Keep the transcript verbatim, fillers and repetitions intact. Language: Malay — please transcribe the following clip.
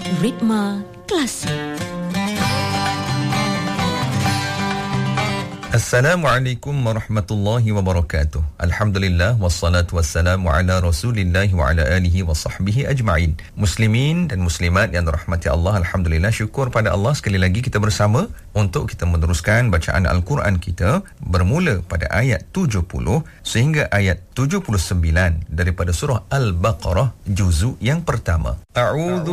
Ritma Klasik. Assalamualaikum warahmatullahi wabarakatuh. Alhamdulillah wassalatu wassalamu ala Rasulillah wa ala alihi wa sahbihi ajma'in. Muslimin dan muslimat yang dirahmati Allah, alhamdulillah, syukur pada Allah sekali lagi kita bersama untuk kita meneruskan bacaan Al-Quran kita bermula pada ayat tujuh puluh sehingga ayat tujuh puluh sembilan daripada surah Al-Baqarah juzuk yang pertama. A'udzu